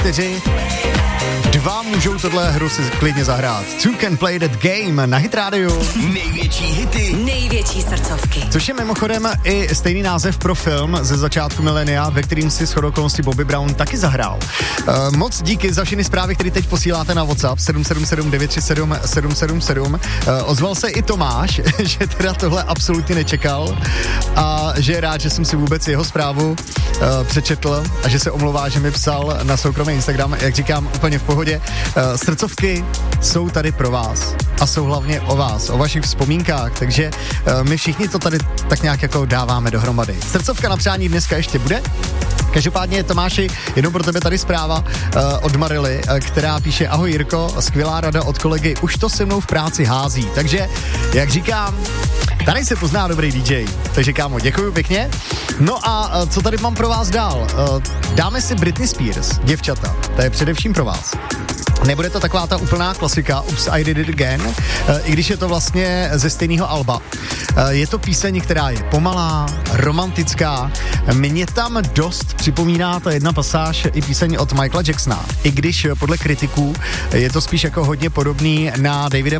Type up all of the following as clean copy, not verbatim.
4. 2 můžou tohle hru si klidně zahrát. Two can play that game na Hit Radio. Největší hity, největší srdcovky. Což je mimochodem i stejný název pro film ze začátku milénia, ve kterým si shodou okolností Bobby Brown taky zahrál. Moc díky za všechny zprávy, které teď posíláte na WhatsApp 777 937 777. Ozval se i Tomáš, že teda tohle absolutně nečekal a že je rád, že jsem si vůbec jeho zprávu přečetl a že se omlouvá, že mi psal na soukromý Instagram, jak říkám, úplně v pohodě. Srdcovky jsou tady pro vás a jsou hlavně o vás, o vašich vzpomínkách, takže my všichni to tady tak nějak jako dáváme dohromady. Srdcovka na přání dneska ještě bude. Každopádně, Tomáši, jenom pro tebe tady zpráva od Marily, která píše: ahoj Jirko, skvělá rada od kolegy, už to se mnou v práci hází. Takže, jak říkám, tady se pozná dobrý DJ. Takže kámo, děkuju pěkně. No a co tady mám pro vás dál? Dáme si Britney Spears, děvčata. To je především pro vás. Nebude to taková ta úplná klasika Oops, I Did It Again, i když je to vlastně ze stejného alba. Je to píseň, která je pomalá, romantická. Mě tam dost připomíná ta jedna pasáž i píseň od Michaela Jacksona. I když podle kritiků je to spíš jako hodně podobný na Davida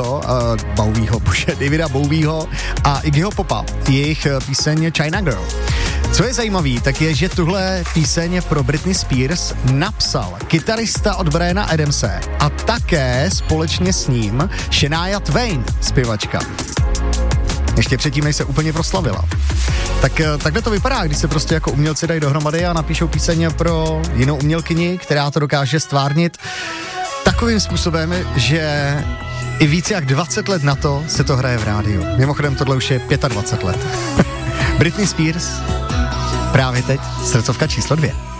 Bowieho a Iggyho Popa, jejich píseň China Girl. Co je zajímavý, tak je, že tuhle píseň pro Britney Spears napsal kytarista od Briana Adamse a také společně s ním Shania Twain, zpěvačka. Ještě předtím, než se úplně proslavila. Tak takhle to vypadá, když se prostě jako umělci dají dohromady a napíšou píseň pro jinou umělkyni, která to dokáže stvárnit takovým způsobem, že i víc jak 20 let na to se to hraje v rádiu. Mimochodem tohle už je 25 let. Britney Spears právě teď, srdcovka číslo 2.